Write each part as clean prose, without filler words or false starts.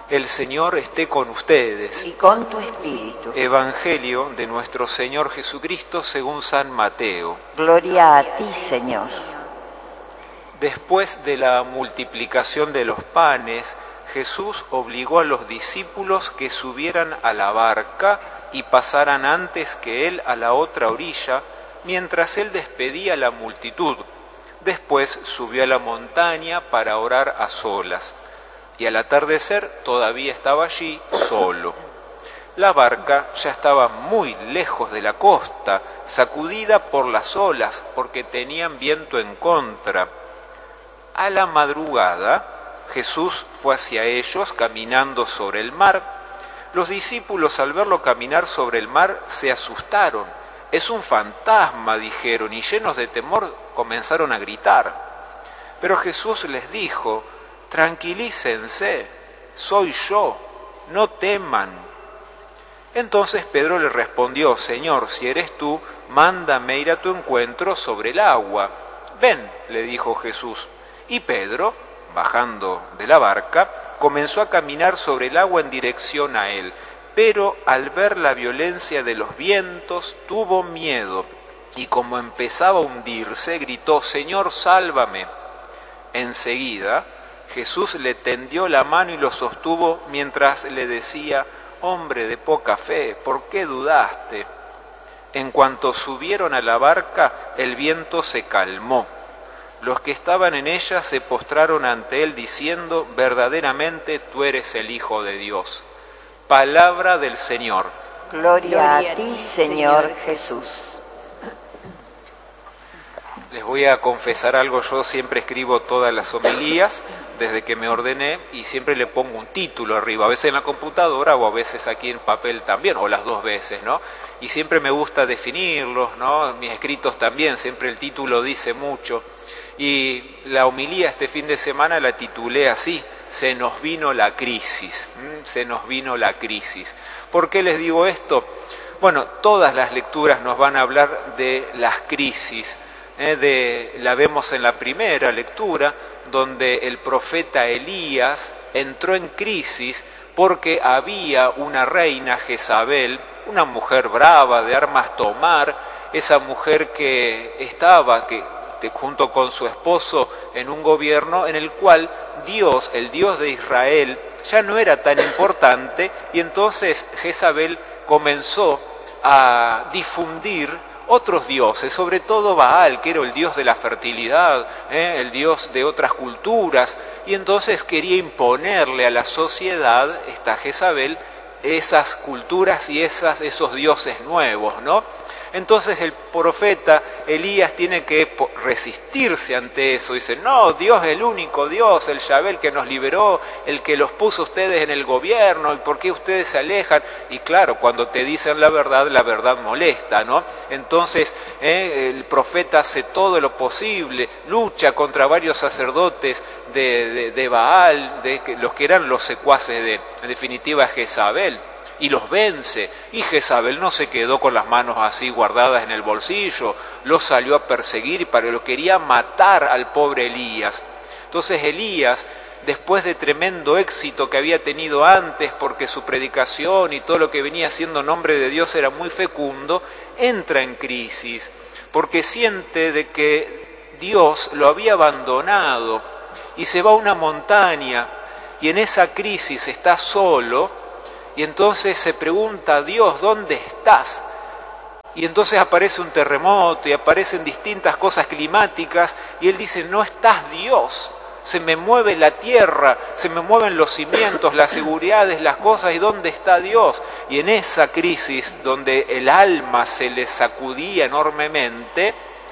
El Señor esté con ustedes. Y con tu espíritu. Evangelio de nuestro Señor Jesucristo según San Mateo. Gloria a ti, Señor. Después de la multiplicación de los panes, Jesús obligó a los discípulos que subieran a la barca y pasaran antes que él a la otra orilla, mientras él despedía a la multitud. Después subió a la montaña para orar a solas. Y al atardecer todavía estaba allí solo. La barca ya estaba muy lejos de la costa, sacudida por las olas, porque tenían viento en contra. A la madrugada, Jesús fue hacia ellos caminando sobre el mar. Los discípulos, al verlo caminar sobre el mar, se asustaron. «Es un fantasma», dijeron, y llenos de temor comenzaron a gritar. Pero Jesús les dijo: «Tranquilícense, soy yo, no teman». Entonces Pedro le respondió: «Señor, si eres tú, mándame ir a tu encuentro sobre el agua». «Ven», le dijo Jesús. Y Pedro, bajando de la barca, comenzó a caminar sobre el agua en dirección a él. Pero al ver la violencia de los vientos, tuvo miedo, y como empezaba a hundirse, gritó: «Señor, sálvame». Enseguida Jesús le tendió la mano y lo sostuvo mientras le decía: «Hombre de poca fe, ¿por qué dudaste?». En cuanto subieron a la barca, el viento se calmó. Los que estaban en ella se postraron ante él diciendo: «Verdaderamente tú eres el Hijo de Dios». Palabra del Señor. Gloria a ti, Señor Jesús. Les voy a confesar algo: yo siempre escribo todas las homilías desde que me ordené y siempre le pongo un título arriba, a veces en la computadora o a veces aquí en papel también, o las dos veces, ¿no? Y siempre me gusta definirlos, ¿no? Mis escritos también, siempre el título dice mucho. Y la homilía este fin de semana la titulé así: «Se nos vino la crisis». Se nos vino la crisis. ¿Por qué les digo esto? Bueno, todas las lecturas nos van a hablar de las crisis. La vemos en la primera lectura, donde el profeta Elías entró en crisis porque había una reina, Jezabel, una mujer brava, de armas tomar, esa mujer que estaba junto con su esposo en un gobierno en el cual Dios, el Dios de Israel, ya no era tan importante, y entonces Jezabel comenzó a difundir otros dioses, sobre todo Baal, que era el dios de la fertilidad, el dios de otras culturas, y entonces quería imponerle a la sociedad, esta Jezabel, esas culturas y esos dioses nuevos, ¿no? Entonces el profeta Elías tiene que resistirse ante eso. Dice: «No, Dios es el único Dios, el Yahvé, que nos liberó, el que los puso ustedes en el gobierno, ¿y por qué ustedes se alejan?». Y claro, cuando te dicen la verdad molesta, ¿no? Entonces el profeta hace todo lo posible, lucha contra varios sacerdotes de Baal, los que eran los secuaces de, en definitiva, Jezabel, y los vence. Y Jezabel no se quedó con las manos así guardadas en el bolsillo, lo salió a perseguir y lo quería matar al pobre Elías. Entonces Elías, después de tremendo éxito que había tenido antes, porque su predicación y todo lo que venía haciendo en nombre de Dios era muy fecundo, entra en crisis, porque siente de que Dios lo había abandonado y se va a una montaña, y en esa crisis está solo. Y entonces se pregunta: «Dios, ¿dónde estás?». Y entonces aparece un terremoto y aparecen distintas cosas climáticas y él dice: «No estás, Dios, se me mueve la tierra, se me mueven los cimientos, las seguridades, las cosas, ¿y dónde está Dios?». Y en esa crisis donde el alma se le sacudía enormemente,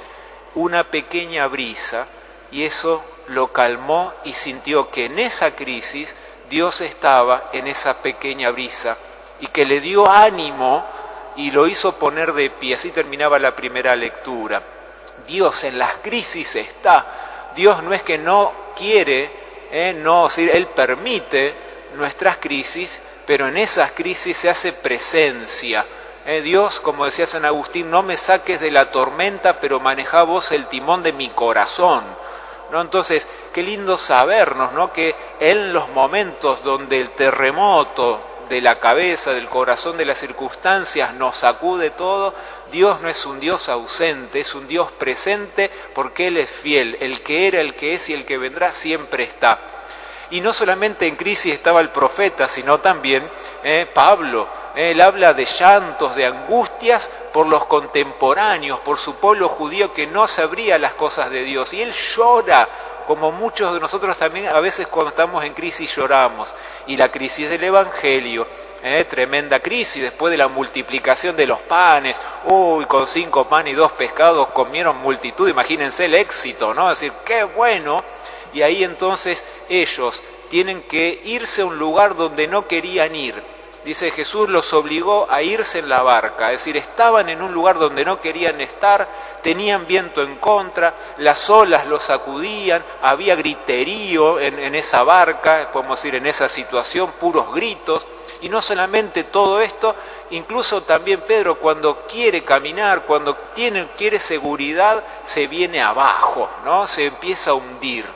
una pequeña brisa, y eso lo calmó y sintió que en esa crisis Dios estaba en esa pequeña brisa y que le dio ánimo y lo hizo poner de pie. Así terminaba la primera lectura. Dios en las crisis está. Dios no es que no quiere, no, Él permite nuestras crisis, pero en esas crisis se hace presencia. Dios, como decía San Agustín, no me saques de la tormenta, pero manejá vos el timón de mi corazón, ¿no? Entonces, qué lindo sabernos, ¿no?, que en los momentos donde el terremoto de la cabeza, del corazón, de las circunstancias nos sacude todo, Dios no es un Dios ausente, es un Dios presente porque Él es fiel. El que era, el que es y el que vendrá siempre está. Y no solamente en crisis estaba el profeta, sino también Pablo. Él habla de llantos, de angustias por los contemporáneos, por su pueblo judío que no sabría las cosas de Dios. Y él llora, como muchos de nosotros también a veces cuando estamos en crisis lloramos. Y la crisis del Evangelio, tremenda crisis, después de la multiplicación de los panes, con 5 panes y 2 pescados comieron multitud, imagínense el éxito, ¿no? Es decir, qué bueno. Y ahí entonces ellos tienen que irse a un lugar donde no querían ir. Dice, Jesús los obligó a irse en la barca, es decir, estaban en un lugar donde no querían estar, tenían viento en contra, las olas los sacudían, había griterío en esa barca, podemos decir, en esa situación, puros gritos. Y no solamente todo esto, incluso también Pedro cuando quiere caminar, cuando quiere seguridad, se viene abajo, ¿no? Se empieza a hundir.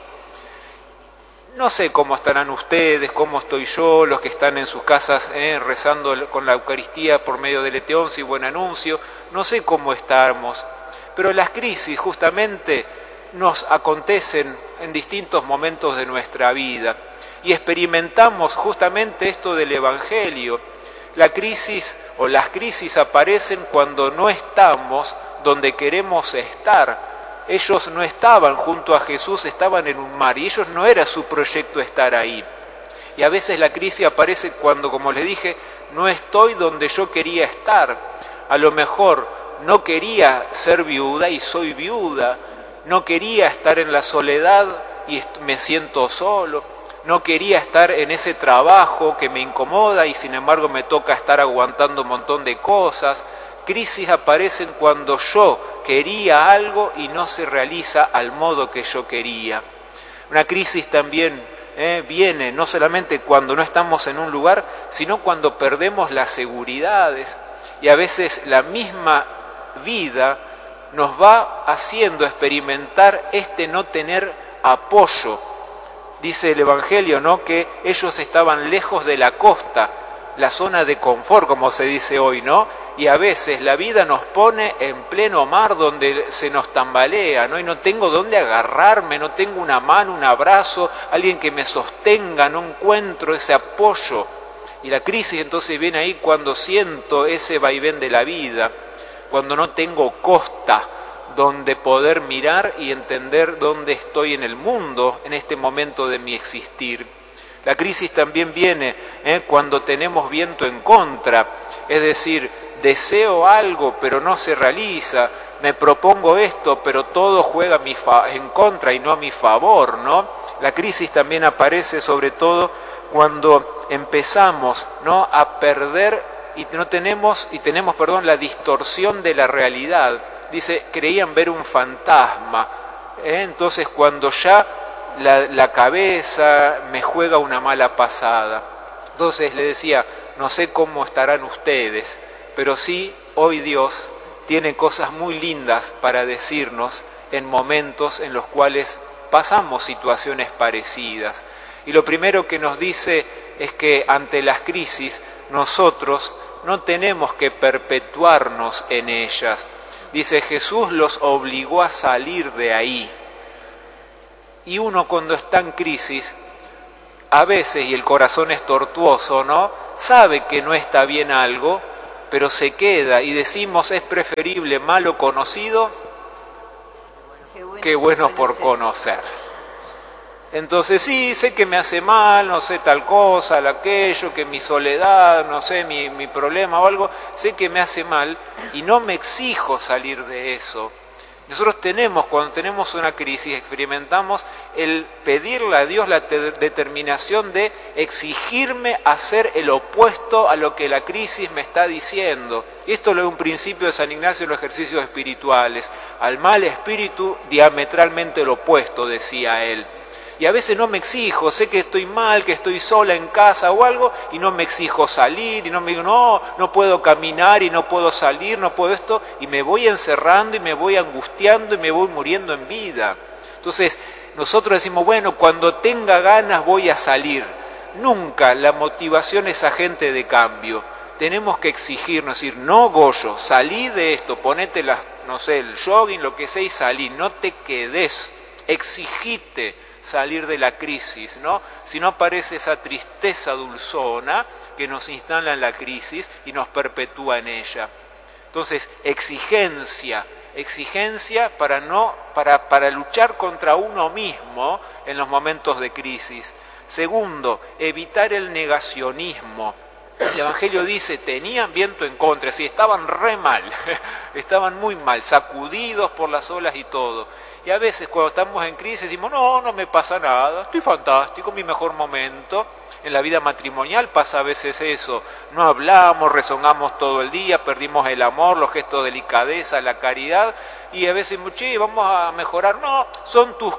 No sé cómo estarán ustedes, cómo estoy yo, los que están en sus casas rezando con la Eucaristía por medio del Eteoncio y Buen Anuncio. No sé cómo estamos, pero las crisis justamente nos acontecen en distintos momentos de nuestra vida y experimentamos justamente esto del Evangelio. La crisis o las crisis aparecen cuando no estamos donde queremos estar. Ellos no estaban junto a Jesús, estaban en un mar y ellos no era su proyecto estar ahí. Y a veces la crisis aparece cuando, como les dije, no estoy donde yo quería estar. A lo mejor no quería ser viuda y soy viuda, no quería estar en la soledad y me siento solo, no quería estar en ese trabajo que me incomoda y sin embargo me toca estar aguantando un montón de cosas. Crisis aparecen cuando yo quería algo y no se realiza al modo que yo quería. Una crisis también viene no solamente cuando no estamos en un lugar, sino cuando perdemos las seguridades. Y a veces la misma vida nos va haciendo experimentar este no tener apoyo. Dice el Evangelio, ¿no?, que ellos estaban lejos de la costa, la zona de confort, como se dice hoy, ¿no? Y a veces la vida nos pone en pleno mar donde se nos tambalea, ¿no? Y no tengo dónde agarrarme, no tengo una mano, un abrazo, alguien que me sostenga, no encuentro ese apoyo. Y la crisis entonces viene ahí cuando siento ese vaivén de la vida, cuando no tengo costa donde poder mirar y entender dónde estoy en el mundo en este momento de mi existir. La crisis también viene cuando tenemos viento en contra, es decir, deseo algo pero no se realiza, me propongo esto pero todo juega en contra y no a mi favor, ¿no? La crisis también aparece sobre todo cuando empezamos, ¿no?, a perder y tenemos la distorsión de la realidad. Dice, creían ver un fantasma, entonces cuando ya la cabeza me juega una mala pasada. Entonces le decía, no sé cómo estarán ustedes, pero sí hoy Dios tiene cosas muy lindas para decirnos en momentos en los cuales pasamos situaciones parecidas. Y lo primero que nos dice es que ante las crisis nosotros no tenemos que perpetuarnos en ellas. Dice, Jesús los obligó a salir de ahí. Y uno cuando está en crisis, a veces, y el corazón es tortuoso, ¿no?, sabe que no está bien algo, pero se queda y decimos, es preferible malo conocido que bueno por conocer. Entonces sí, sé que me hace mal, no sé tal cosa, aquello, que mi soledad, no sé, mi problema o algo, sé que me hace mal y no me exijo salir de eso. Nosotros cuando tenemos una crisis, experimentamos el pedirle a Dios la determinación de exigirme hacer el opuesto a lo que la crisis me está diciendo. Y esto lo es un principio de San Ignacio en los ejercicios espirituales. Al mal espíritu diametralmente lo opuesto, decía él. Y a veces no me exijo, sé que estoy mal, que estoy sola en casa o algo, y no me exijo salir, y no me digo, no puedo caminar, y no puedo salir, no puedo esto, y me voy encerrando, y me voy angustiando, y me voy muriendo en vida. Entonces, Nosotros decimos, bueno, cuando tenga ganas voy a salir. Nunca la motivación es agente de cambio. Tenemos que exigirnos, decir, no, Goyo, salí de esto, ponete el jogging, lo que sea, y salí, no te quedes, exigite salir de la crisis, ¿no? Si no aparece esa tristeza dulzona que nos instala en la crisis y nos perpetúa en ella. Entonces, exigencia para luchar contra uno mismo en los momentos de crisis. Segundo, evitar el negacionismo. El Evangelio dice, tenían viento en contra, sí, estaban re mal, estaban muy mal, sacudidos por las olas y todo. Y a veces cuando estamos en crisis decimos, no me pasa nada, estoy fantástico, mi mejor momento. En la vida matrimonial pasa a veces eso, no hablamos, rezongamos todo el día, perdimos el amor, los gestos de delicadeza, la caridad, y a veces, che, vamos a mejorar. No, son tus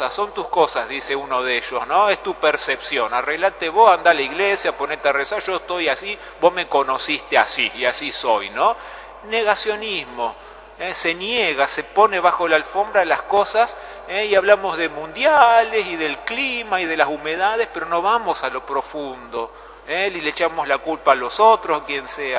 cosas, dice uno de ellos, ¿no? Es tu percepción, arreglate vos, anda a la iglesia, ponete a rezar, yo estoy así, vos me conociste así, y así soy, ¿no? Negacionismo. Se niega, se pone bajo la alfombra las cosas, y hablamos de mundiales y del clima y de las humedades, pero no vamos a lo profundo, y le echamos la culpa a los otros, a quien sea.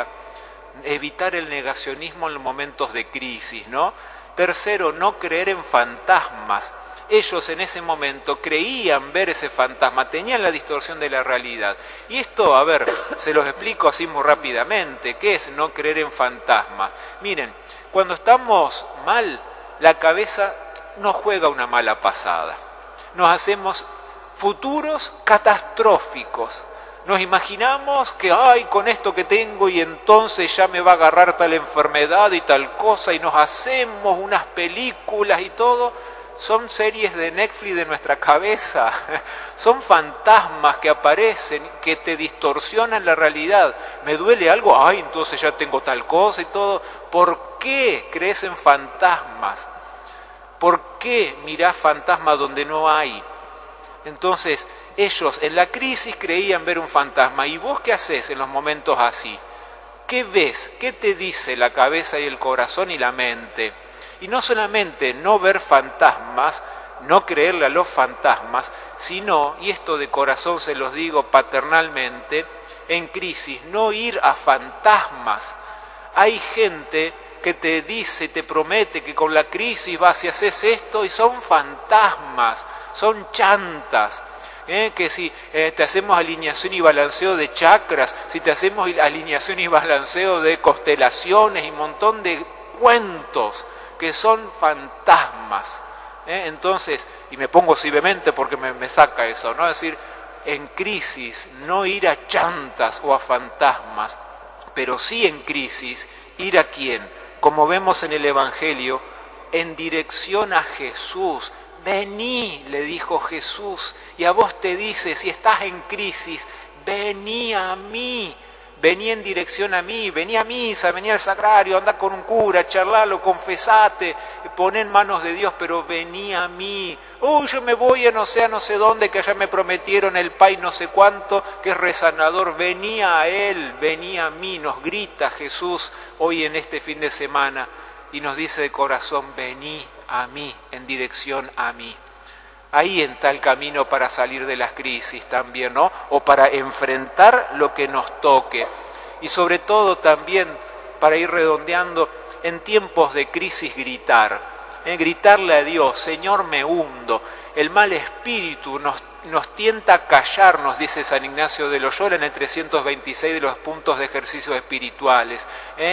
Evitar el negacionismo en los momentos de crisis, ¿no? Tercero, no creer en fantasmas. Ellos en ese momento creían ver ese fantasma, tenían la distorsión de la realidad. Y esto, a ver, se los explico así muy rápidamente. ¿Qué es no creer en fantasmas? Miren, cuando estamos mal, la cabeza nos juega una mala pasada. Nos hacemos futuros catastróficos. Nos imaginamos que, con esto que tengo y entonces ya me va a agarrar tal enfermedad y tal cosa, y nos hacemos unas películas y todo. Son series de Netflix de nuestra cabeza. Son fantasmas que aparecen, que te distorsionan la realidad. ¿Me duele algo? Entonces ya tengo tal cosa y todo. ¿Por qué crees en fantasmas? ¿Por qué mirás fantasmas donde no hay? Entonces, ellos en la crisis creían ver un fantasma. ¿Y vos qué haces en los momentos así? ¿Qué ves? ¿Qué te dice la cabeza y el corazón y la mente? Y no solamente no ver fantasmas, no creerle a los fantasmas, sino, y esto de corazón se los digo paternalmente, en crisis, no ir a fantasmas. Hay gente que te dice, te promete que con la crisis vas y haces esto, y son fantasmas, son chantas. Que si te hacemos alineación y balanceo de chakras, si te hacemos alineación y balanceo de constelaciones y un montón de cuentos que son fantasmas. Entonces, y me pongo así vehemente porque me saca eso, ¿no? Es decir, en crisis no ir a chantas o a fantasmas, pero sí en crisis ir a quién, como vemos en el Evangelio, en dirección a Jesús. Vení, le dijo Jesús, y a vos te dice, si estás en crisis, vení a mí. Vení en dirección a mí, vení a misa, vení al sagrario, andá con un cura, charlalo, confesate, poné en manos de Dios, pero vení a mí. Yo me voy a no sé dónde, que allá me prometieron el Pai no sé cuánto, que es resanador. Vení a Él, vení a mí, nos grita Jesús hoy en este fin de semana y nos dice de corazón, vení a mí, en dirección a mí. Ahí está el camino para salir de las crisis también, ¿no? O para enfrentar lo que nos toque. Y sobre todo también, para ir redondeando, en tiempos de crisis gritar. Gritarle a Dios, Señor, me hundo. El mal espíritu nos tienta a callarnos, dice San Ignacio de Loyola en el 326 de los puntos de ejercicios espirituales.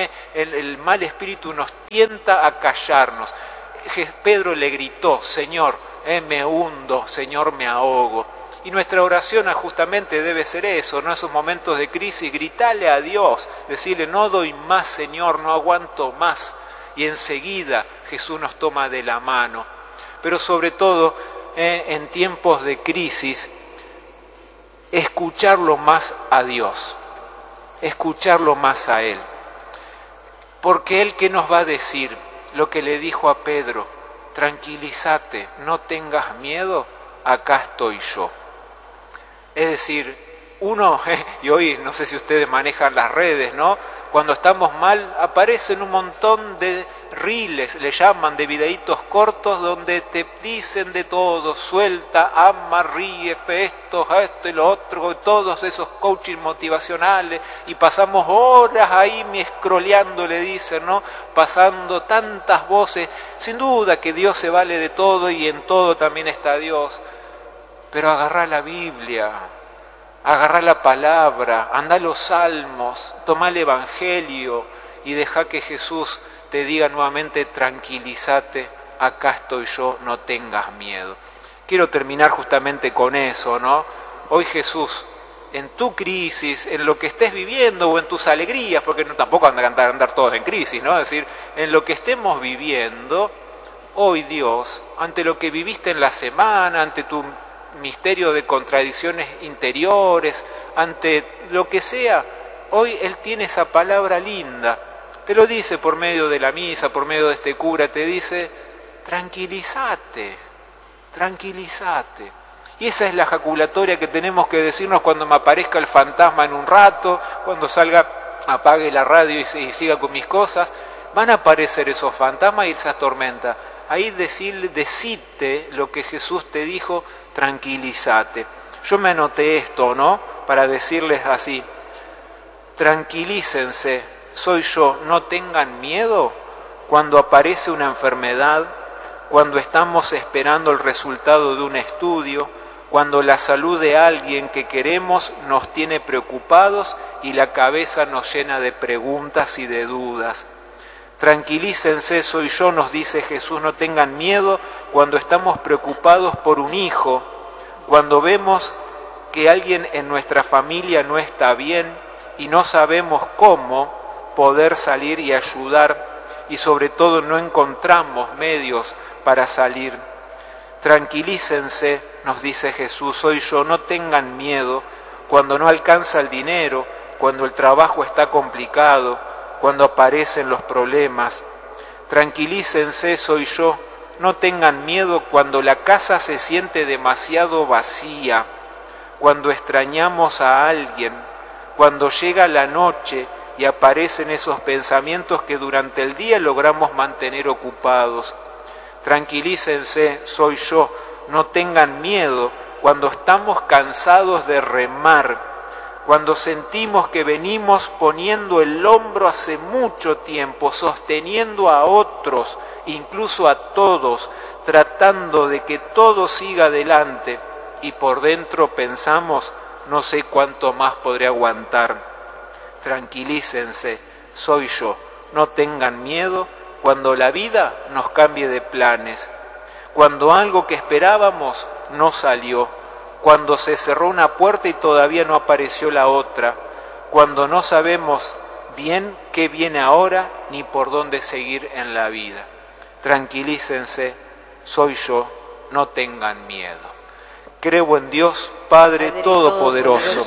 El mal espíritu nos tienta a callarnos. Pedro le gritó, Señor, me hundo, Señor, me ahogo. Y nuestra oración justamente debe ser eso, ¿no? En esos momentos de crisis, gritarle a Dios, decirle, no doy más, Señor, no aguanto más. Y enseguida Jesús nos toma de la mano. Pero sobre todo, en tiempos de crisis, escucharlo más a Dios, escucharlo más a Él. Porque Él, ¿qué nos va a decir? Lo que le dijo a Pedro, tranquilízate, no tengas miedo, acá estoy yo. Es decir, uno, y hoy no sé si ustedes manejan las redes, ¿no? Cuando estamos mal aparecen un montón de reels, le llaman, de videitos cortos donde te dicen de todo, suelta, ama, ríe, esto y lo otro, todos esos coaching motivacionales, y pasamos horas ahí scrolleando, le dicen, ¿no? Pasando tantas voces. Sin duda que Dios se vale de todo y en todo también está Dios, pero agarrá la Biblia, agarrá la palabra, andá a los salmos, tomá el Evangelio y dejá que Jesús te diga nuevamente: tranquilízate, acá estoy yo, no tengas miedo. Quiero terminar justamente con eso, ¿no? Hoy Jesús, en tu crisis, en lo que estés viviendo o en tus alegrías, porque tampoco andar todos en crisis, ¿no? Es decir, en lo que estemos viviendo, hoy Dios, ante lo que viviste en la semana, ante tu misterio de contradicciones interiores, ante lo que sea, hoy Él tiene esa palabra linda. Te lo dice por medio de la misa, por medio de este cura, te dice: tranquilízate, tranquilízate. Y esa es la ejaculatoria que tenemos que decirnos cuando me aparezca el fantasma en un rato, cuando salga, apague la radio y siga con mis cosas. Van a aparecer esos fantasmas y esas tormentas. Ahí decite lo que Jesús te dijo: tranquilízate. Yo me anoté esto, ¿no? Para decirles así: tranquilícense, soy yo, no tengan miedo cuando aparece una enfermedad, cuando estamos esperando el resultado de un estudio, cuando la salud de alguien que queremos nos tiene preocupados y la cabeza nos llena de preguntas y de dudas. Tranquilícense, soy yo, nos dice Jesús, no tengan miedo cuando estamos preocupados por un hijo, cuando vemos que alguien en nuestra familia no está bien y no sabemos cómo poder salir y ayudar, y sobre todo no encontramos medios para salir. Tranquilícense, nos dice Jesús, soy yo, no tengan miedo cuando no alcanza el dinero, cuando el trabajo está complicado, cuando aparecen los problemas. Tranquilícense, soy yo, no tengan miedo cuando la casa se siente demasiado vacía, cuando extrañamos a alguien, cuando llega la noche y aparecen esos pensamientos que durante el día logramos mantener ocupados. Tranquilícense, soy yo, no tengan miedo cuando estamos cansados de remar, cuando sentimos que venimos poniendo el hombro hace mucho tiempo, sosteniendo a otros, incluso a todos, tratando de que todo siga adelante, y por dentro pensamos: no sé cuánto más podré aguantar. Tranquilícense, soy yo, no tengan miedo cuando la vida nos cambie de planes, cuando algo que esperábamos no salió, cuando se cerró una puerta y todavía no apareció la otra, cuando no sabemos bien qué viene ahora ni por dónde seguir en la vida. Tranquilícense, soy yo, no tengan miedo. Creo en Dios, Padre Todopoderoso,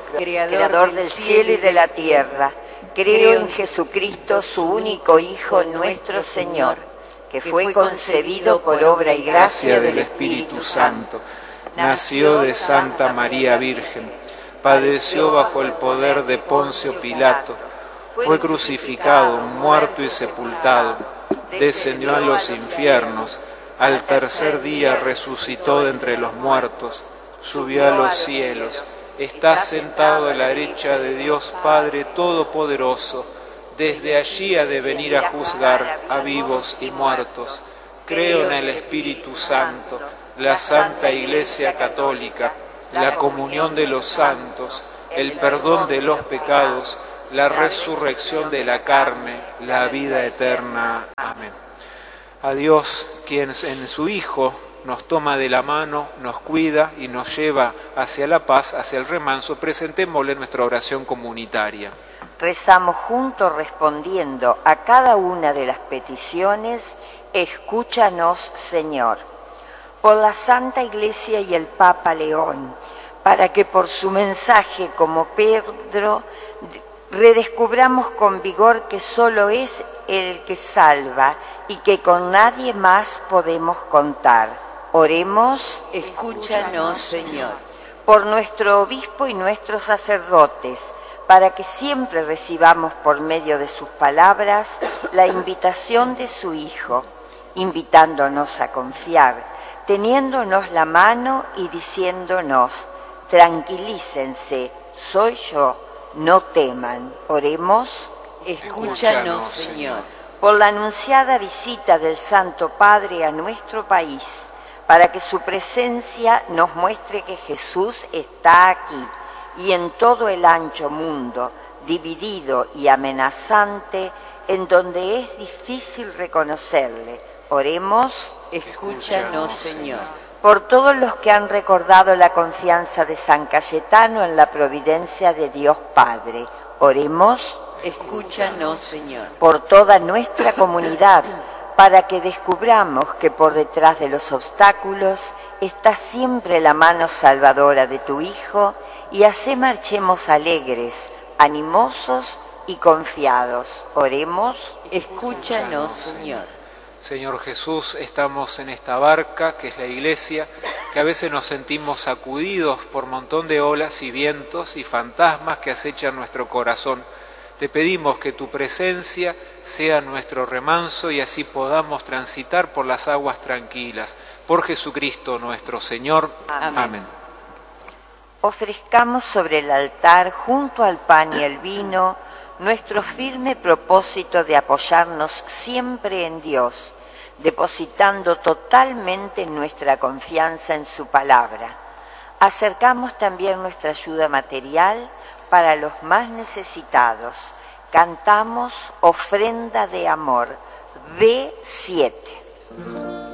Creador del cielo y de la tierra. Creo en Jesucristo, su único Hijo, nuestro Señor, que fue concebido por obra y gracia del Espíritu Santo. nació de Santa María Virgen, padeció bajo el poder de Poncio Pilato, fue crucificado, muerto y sepultado, descendió a los infiernos, al tercer día resucitó de entre los muertos, subió a los cielos, está sentado a la derecha de Dios Padre Todopoderoso, desde allí ha de venir a juzgar a vivos y muertos. Creo en el Espíritu Santo, la Santa Iglesia Católica, la comunión de los santos, el perdón de los pecados, la resurrección de la carne, la vida eterna. Amén. A Dios, quien en su Hijo nos toma de la mano, nos cuida y nos lleva hacia la paz, hacia el remanso, presentémosle nuestra oración comunitaria. Rezamos juntos respondiendo a cada una de las peticiones: escúchanos, Señor. Por la Santa Iglesia y el Papa León, para que por su mensaje, como Pedro, redescubramos con vigor que solo es el que salva y que con nadie más podemos contar. Oremos. Escúchanos, Señor. Por nuestro obispo y nuestros sacerdotes, para que siempre recibamos por medio de sus palabras la invitación de su Hijo, invitándonos a confiar, teniéndonos la mano y diciéndonos: tranquilícense, soy yo, no teman. Oremos. Escúchanos, Señor. Por la anunciada visita del Santo Padre a nuestro país, para que su presencia nos muestre que Jesús está aquí y en todo el ancho mundo, dividido y amenazante, en donde es difícil reconocerle. Oremos. Escúchanos, Señor. Por todos los que han recordado la confianza de San Cayetano en la providencia de Dios Padre. Oremos. Escúchanos, Señor. Por toda nuestra comunidad, para que descubramos que por detrás de los obstáculos está siempre la mano salvadora de tu Hijo, y así marchemos alegres, animosos y confiados. Oremos. Escúchanos, Señor. Señor Jesús, estamos en esta barca que es la Iglesia, que a veces nos sentimos sacudidos por un montón de olas y vientos y fantasmas que acechan nuestro corazón. Te pedimos que tu presencia sea nuestro remanso y así podamos transitar por las aguas tranquilas. Por Jesucristo nuestro Señor. Amén. Ofrezcamos sobre el altar, junto al pan y el vino, nuestro firme propósito de apoyarnos siempre en Dios, depositando totalmente nuestra confianza en su palabra. Acercamos también nuestra ayuda material para los más necesitados. Cantamos Ofrenda de Amor, B7.